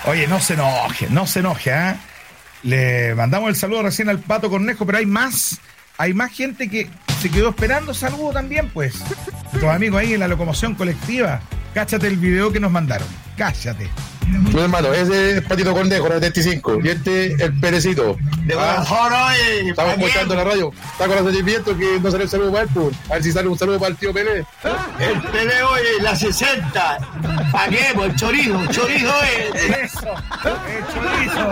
Oye, no se enoje, ¿eh? Le mandamos el saludo recién al Pato Cornejo, pero hay más gente que se quedó esperando saludo también, pues. Tus amigos ahí en la locomoción colectiva. Cáchate el video que nos mandaron. Cáchate. Mi hermano, ese es Patito Cornejo, la 75. Y este el Perecito. Estamos escuchando la radio. Está con los sentimientos que no sale el saludo para él, pues. A ver si sale un saludo para el tío Pérez. El Pérez hoy, la 60. Paguemos, el chorizo es. Eso, el chorizo.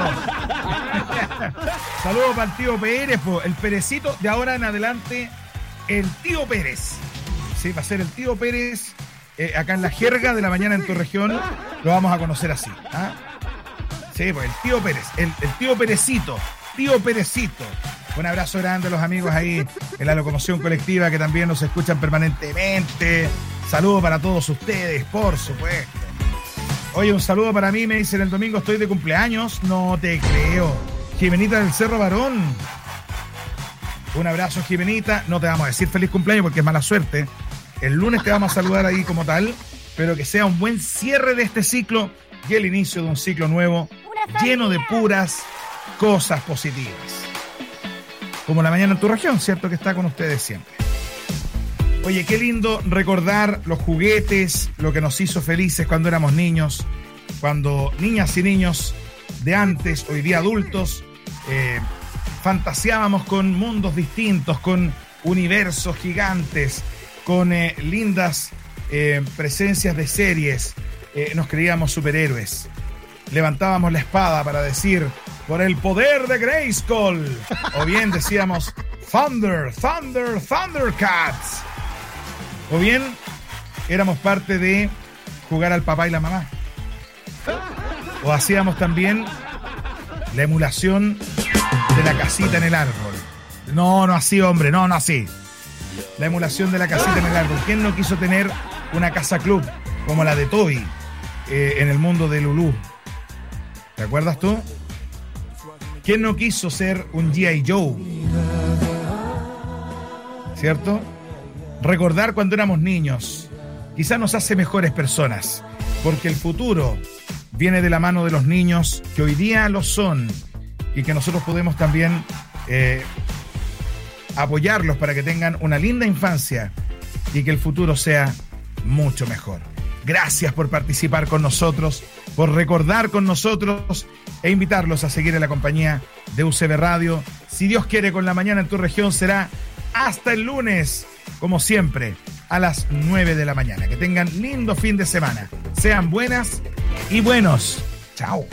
Saludos para el tío Pérez, pues. El Perecito, de ahora en adelante, el tío Pérez. Sí, va a ser el tío Pérez. Acá en la jerga de la mañana en tu región lo vamos a conocer así. ¿Ah? Sí, pues el tío Pérez, el tío Perecito, Un abrazo grande a los amigos ahí en la locomoción colectiva que también nos escuchan permanentemente. Saludo para todos ustedes, por supuesto. Oye, un saludo para mí, me dicen el domingo estoy de cumpleaños. No te creo. Jimenita del Cerro Varón. Un abrazo, Jimenita. No te vamos a decir feliz cumpleaños porque es mala suerte. El lunes te vamos a saludar ahí como tal, pero que sea un buen cierre de este ciclo y el inicio de un ciclo nuevo lleno de puras cosas positivas. Como la mañana en tu región, ¿cierto? Que está con ustedes siempre. Oye, qué lindo recordar los juguetes, lo que nos hizo felices cuando éramos niños, cuando niñas y niños de antes, hoy día adultos, fantaseábamos con mundos distintos, con universos gigantes, con lindas presencias de series, nos creíamos superhéroes. Levantábamos la espada para decir, por el poder de Grayskull. O bien decíamos, Thundercats. O bien, éramos parte de jugar al papá y la mamá. O hacíamos también la emulación de la casita en el árbol. No así, hombre, no así. La emulación de la casita en el árbol. ¿Quién no quiso tener una casa club como la de Toby en el mundo de Lulú? ¿Te acuerdas tú? ¿Quién no quiso ser un G.I. Joe? ¿Cierto? Recordar cuando éramos niños quizás nos hace mejores personas, porque el futuro viene de la mano de los niños que hoy día lo son y que nosotros podemos también apoyarlos para que tengan una linda infancia y que el futuro sea mucho mejor. Gracias por participar con nosotros, por recordar con nosotros e invitarlos a seguir en la compañía de UCB Radio. Si Dios quiere, con la mañana en tu región será hasta el lunes, como siempre, a las 9 de la mañana. Que tengan lindo fin de semana. Sean buenas y buenos. Chao.